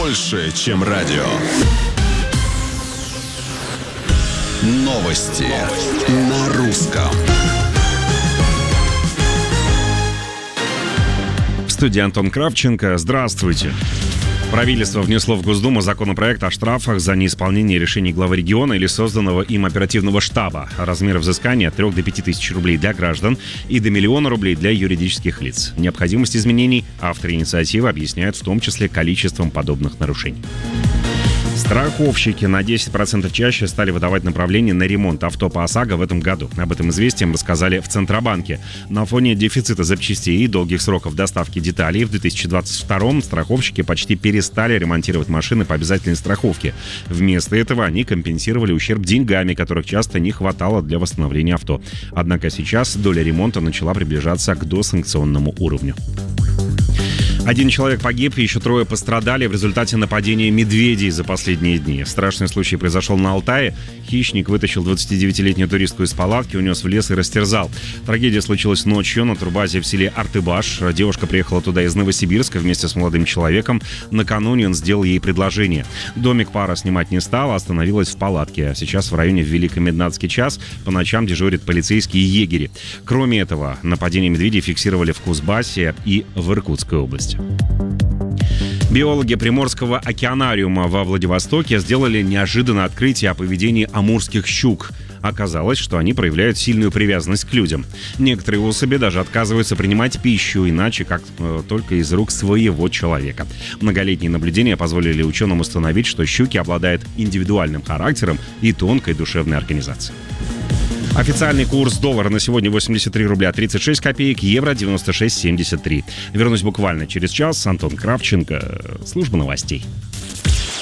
больше, чем радио. Новости на русском. В студии Антон Кравченко. Здравствуйте. Правительство внесло в Госдуму законопроект о штрафах за неисполнение решений главы региона или созданного им оперативного штаба. Размер взыскания от 3 до 5 тысяч рублей для граждан и до 1 000 000 рублей для юридических лиц. Необходимость изменений авторы инициативы объясняют в том числе количеством подобных нарушений. Страховщики на 10% чаще стали выдавать направления на ремонт авто по ОСАГО в этом году. Об этом известием рассказали в Центробанке. На фоне дефицита запчастей и долгих сроков доставки деталей в 2022-м страховщики почти перестали ремонтировать машины по обязательной страховке. Вместо этого они компенсировали ущерб деньгами, которых часто не хватало для восстановления авто. Однако сейчас доля ремонта начала приближаться к досанкционному уровню. 1 человек погиб, и еще 3 пострадали в результате нападения медведей за последние дни. Страшный случай произошел на Алтае. Хищник вытащил 29-летнюю туристку из палатки, унес в лес и растерзал. Трагедия случилась ночью на турбазе в селе Артыбаш. Девушка приехала туда из Новосибирска вместе с молодым человеком. Накануне он сделал ей предложение. Домик пара снимать не стала, остановилась в палатке. Сейчас в районе в Великомендатский час по ночам дежурят полицейские и егери. Кроме этого, нападение медведей фиксировали в Кузбассе и в Иркутской области. Биологи Приморского океанариума во Владивостоке сделали неожиданное открытие о поведении амурских щук. Оказалось, что они проявляют сильную привязанность к людям. Некоторые особи даже отказываются принимать пищу, иначе как только из рук своего человека. Многолетние наблюдения позволили ученым установить, что щуки обладают индивидуальным характером и тонкой душевной организацией. Официальный курс доллара на сегодня 83 рубля 36 копеек, евро 96,73. Вернусь буквально через час. Антон Кравченко, служба новостей.